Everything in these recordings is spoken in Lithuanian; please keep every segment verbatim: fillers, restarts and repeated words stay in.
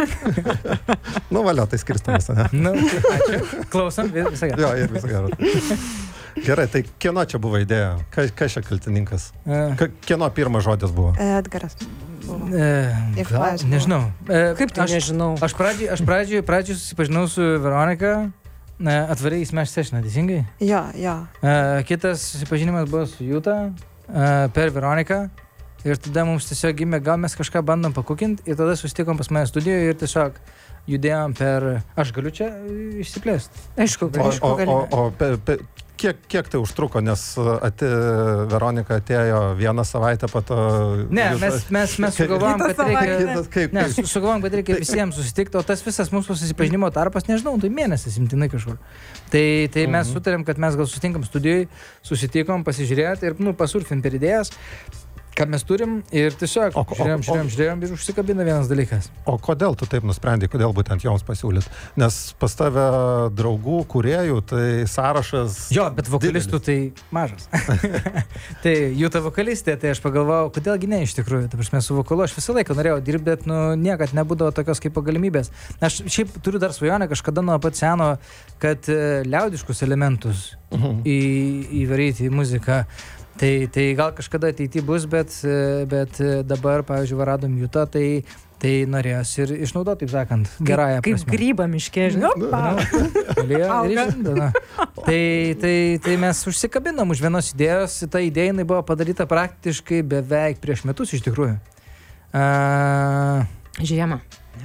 Nu, valio, tai skirstamas, ne? Nu, ačiū. Klausom, visą gerą. Jo, ir visą gerą. Gerai, tai kieno čia buvo idėja? Ka, kas čia kaltininkas? Ka, kieno pirmas žodis buvo? Edgaras. E, gal, nežinau. E, Kaip tai aš, nežinau? Aš pradžiai, aš pradžiai, pradžiai susipažinau su Veronika, e, atvarai į Smash Session, teisingai? Jo, jo. E, kitas susipažinimas buvo su Juta e, per Veroniką. Ir tada mums tiesiog gimė, gal mes kažką bandom pakukinti ir tada susitikom pas mane studijoje ir tiesiog judėjom per... Aš galiu čia išsiplėsti? Aišku, O, aišku, o, gali. o, o pe, pe, kiek, kiek tai užtruko, nes ati, Veronika atėjo vieną savaitę po to... Ne, mes, mes, mes sugalvojom, kad reikia... Kitas, kaip, Ne, kaip, su- sugalvojom, kad reikia visiems susitikti, o tas visas mūsų susipažinimo tarpas, nežinau, tai mėnesis imtinai kažkur. Tai, tai mes Mhm. sutarėm, kad mes gal susitinkam studijoj, susitikom, pasižiūrėti ir, nu, pasurfint per idėjas, ką mes turim ir tiesiog O- o- žiūrėjom, o- žiūrėjom, žiūrėjom ir užsikabina vienas dalykas. O kodėl tu taip nusprendai, kodėl būtent joms pasiūlyt? Nes pas tave draugų, kuriejų, tai sąrašas... Jo, bet vokalistų tai mažas. Tai Juta vokalistė, tai aš pagalvojau, kodėlgi ne iš tikrųjų. Ta prasme, su vokalu aš visą laiką norėjau dirbti, bet nu, niekad nebūdavo tokios kaip galimybės. Aš šiaip turiu dar svajonę kažkada nuo pat seno, kad e, liaudiškus elementus Mhm. į, įvaryti į muziką. Tai, tai gal kažkada ateity bus, bet, e, bet e, dabar, pavyzdžiui, va, radom Jutą, tai, tai norėjos ir išnaudoti, taip sakant, gerąją Kaip prasme. grybą miške, žinau. Galėjo ir Auga. išlindo, na. Tai, tai, tai mes užsikabinom už vienos idėjos, ta idėja jinai buvo padaryta praktiškai beveik prieš metus iš tikrųjų. A, Žiemą.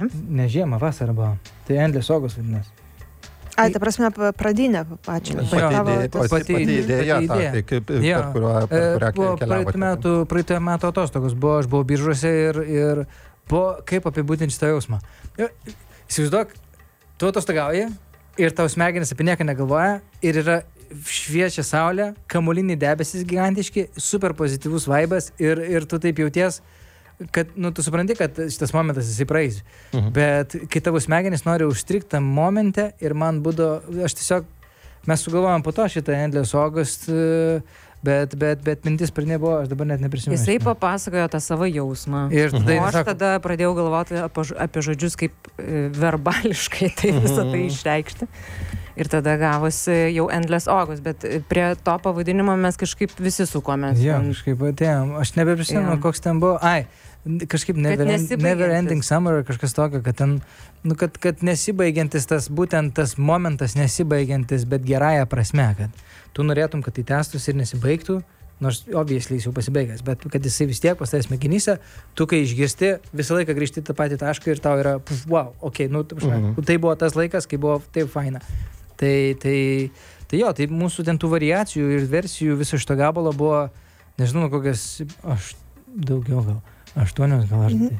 ne žiemą, vasara buvo. Tai Endless August vadinasi. Ai, ta prasme, pa- pradinė pačią. Pati Jo. Tavo idėja, tas- pati, pati pati idėja, pati ta, idėja. tai kaip, Jo. per kurią, per E, kurią buvo keliavote. praeitų metų, praeitų metų atostogos, buvo, aš buvau Biržuose ir, ir buvo, kaip apibūdinti šitą jausmą. Jo, Įsivaizduok, tu atostogauji ir tau smegenis apie nieką negalvoja ir yra šviečia saulė, kamuoliniai debesis gigantiški, super pozityvus vaibas ir, ir tu taip jauties, kad, nu, tu supranti, kad šitas momentas jisai praeis. Mhm. Bet kai tavo smegenis nori užstrikti tam momente ir man būdo, aš tiesiog, mes sugalvojom po to šitą Endless August, e, bet, bet, bet mintis per nebuvo, aš dabar net neprisimenu. Jisai papasakojo tą savo jausmą. Ir tada O jis aš sako, tada pradėjau galvoti apie, ž- apie žodžius, kaip e, verbališkai tai visą tai išreikšti. Ir tada gavosi jau Endless August, bet e, prie to pavadinimo mes kažkaip visi sukomės. jo, Ten- kažkaip atėjom, aš nebeprisimenu, Jo. koks ten buvo, ai, kažkaip never, nesibaigiantis. never ending summer ar kažkas tokio, kad ten, nu, kad, kad nesibaigiantis tas, būtent tas momentas nesibaigiantis, bet gerąją prasme, kad tu norėtum, kad tai tęstųsi ir nesibaigtų, nors obviously jis jau pasibaigęs, bet kad jisai vis tiek pas tavęs smegenyse, tu kai išgirsti, visą laiką grįžti į tą patį tašką ir tau yra, puf, wow, okei, okay, nu, ta prasme, Mhm. tai buvo tas laikas, kai buvo taip faina. Tai, tai, tai jo, tai mūsų ten tų variacijų ir versijų viso šito gabalo buvo, nežinau, kokias, aš daugiau gal, aštuonios gal aš. Mhm. Tai.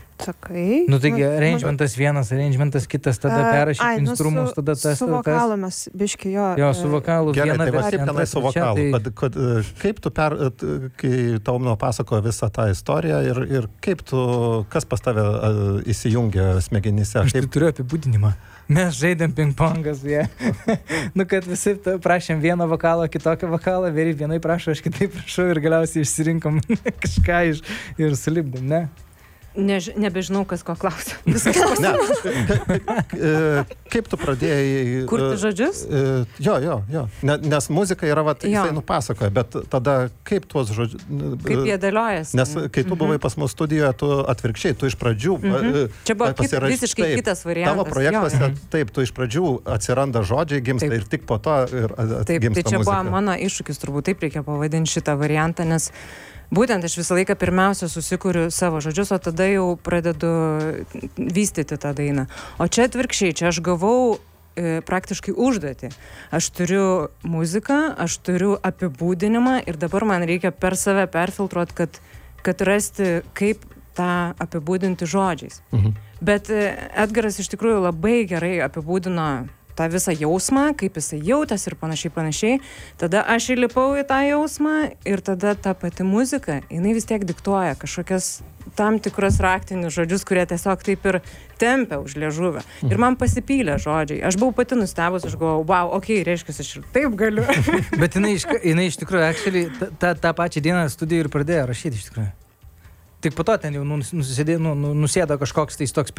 Sakai. Nu taigi, arrangementas vienas, arrangementas kitas, tada perrašyti instrumus, tada tas, Su tada tas. vokalu mes, biški, jo. Jo, e, su vokalu Gerai, viena tai va, versija, kaip antra, tenai su trečia, vokalu, tai- kad, kad, e, kaip tu per, e, t- kai tau nu pasakojo visą tą istoriją ir, ir kaip tu, kas pas tave e, įsijungia smegenyse, Aš tai kaip, turiu apibūdinimą. Mes žaidėm ping-pongą su jie. Nu, kad visi ta- prašėm vieną vokalą, kitokį vokalą, vieni vienai prašo, aš kitaip prašau ir galiausiai išsirinkom kažką iš, ir sulipdėm, ne? Než, nebežinau, kas ko klausia. ne, ka- ka- e, kaip tu pradėjai... Kurti e, žodžius? e, Jo, jo, jo. Ne, nes muzika yra, va, Jo. jisai nupasakoja, bet tada kaip tuos žodžius... Kaip jie dėliojasi? Nes kai tu buvai pas mus studijoje, tu atvirkščiai, tu iš pradžių... Mhm. e, Čia buvo kit, pasiraš- visiškai taip, kitas variantas. Tavo projektuose, Jo. taip, tu iš pradžių atsiranda žodžiai, gimsta Taip. ir tik po to ir a- Taip, gimsta tai čia muzika. buvo mano iššūkis, turbūt taip reikia pavadinti šitą variantą, nes būtent aš visą laiką pirmiausia susikuriu savo žodžius, o tada jau pradedu vystyti tą dainą. O čia atvirkščiai, čia aš gavau e, praktiškai užduotį. Aš turiu muziką, aš turiu apibūdinimą ir dabar man reikia per save perfiltruoti, kad, kad rasti, kaip tą apibūdinti žodžiais. Mhm. Bet e, Edgaras iš tikrųjų labai gerai apibūdino tą visą jausmą, kaip jisai jautės ir panašiai, panašiai. Tada aš įlipau į tą jausmą ir tada ta pati muzika, jinai vis tiek diktuoja kažkokias tam tikrus raktinius žodžius, kurie tiesiog taip ir tempia už liežuvę. Ir man pasipylė žodžiai. Aš buvau pati nustebus, aš galvojau, wow, okei, okay, reiškia, aš ir taip galiu. Bet jinai iš, jinai iš tikrųjų, actually, tą, tą, tą pačią dieną studijų ir pradėjo rašyti iš tikrųjų. Tik po to ten jau nus- nusėdė, nu, nu, nusėdo kažkoks tais toks